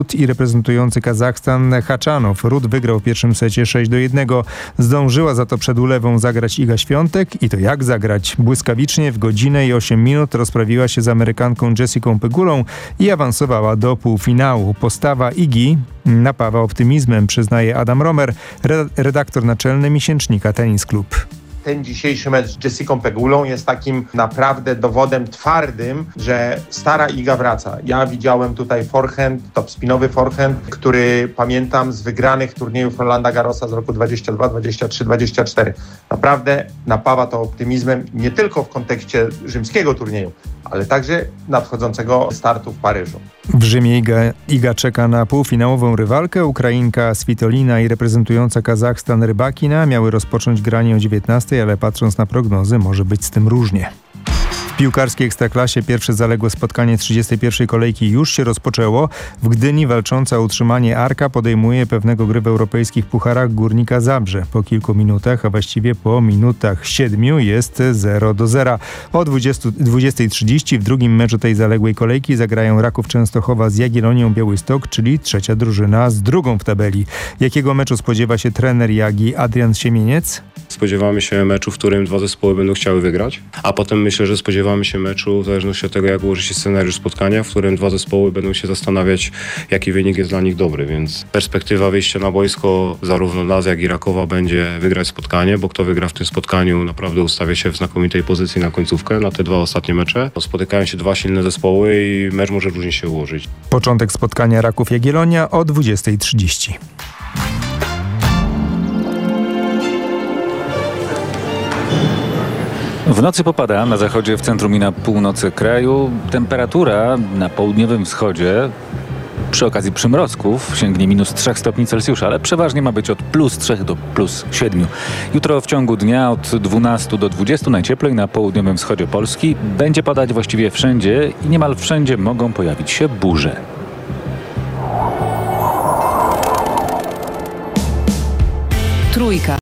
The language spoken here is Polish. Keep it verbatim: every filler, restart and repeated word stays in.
i reprezentujący Kazachstan Haczanow. Rud wygrał w pierwszym secie sześć do jednego. Zdążyła za to przed ulewą zagrać Iga Świątek i to jak zagrać? Błyskawicznie w godzinę i osiem minut rozprawiła się z Amerykanką Jessicą Pegulą i awansowała do półfinału. Postawa Igi napawa optymizmem, przyznaje Adam Romer, redaktor naczelny miesięcznika Tennis Club. Ten dzisiejszy mecz z Jessicą Pegulą jest takim naprawdę dowodem twardym, że stara Iga wraca. Ja widziałem tutaj forehand, topspinowy forehand, który pamiętam z wygranych turniejów Rolanda Garrosa z roku dwadzieścia dwa, dwadzieścia trzy, dwadzieścia cztery. Naprawdę napawa to optymizmem nie tylko w kontekście rzymskiego turnieju, ale także nadchodzącego startu w Paryżu. W Rzymie Iga, Iga czeka na półfinałową rywalkę. Ukrainka Svitolina i reprezentująca Kazachstan Rybakina miały rozpocząć granie o dziewiętnastej, ale patrząc na prognozy może być z tym różnie. W piłkarskiej Ekstraklasie pierwsze zaległe spotkanie trzydziestej pierwszej kolejki już się rozpoczęło. W Gdyni walcząca o utrzymanie Arka podejmuje pewnego gry w europejskich pucharach Górnika Zabrze. Po kilku minutach, a właściwie po minutach siedmiu jest zero do zera. O dwudziestej trzydzieści w drugim meczu tej zaległej kolejki zagrają Raków Częstochowa z Jagiellonią Białystok, czyli trzecia drużyna z drugą w tabeli. Jakiego meczu spodziewa się trener Jagi Adrian Siemieniec? Spodziewamy się meczu, w którym dwa zespoły będą chciały wygrać, a potem myślę, że spodziewamy się meczu, w zależności od tego, jak ułoży się scenariusz spotkania, w którym dwa zespoły będą się zastanawiać, jaki wynik jest dla nich dobry, więc perspektywa wyjścia na boisko zarówno nas, jak i Rakowa będzie wygrać spotkanie, bo kto wygra w tym spotkaniu naprawdę ustawia się w znakomitej pozycji na końcówkę, na te dwa ostatnie mecze. Spotykają się dwa silne zespoły i mecz może różnie się ułożyć. Początek spotkania Raków Jagiellonia o dwudziestej trzydzieści. W nocy popada na zachodzie, w centrum i na północy kraju. Temperatura na południowym wschodzie przy okazji przymrozków sięgnie minus trzech stopni Celsjusza, ale przeważnie ma być od plus trzech do plus siedmiu. Jutro w ciągu dnia od dwunastu do dwudziestu najcieplej na południowym wschodzie Polski. Będzie padać właściwie wszędzie i niemal wszędzie mogą pojawić się burze. Trójka.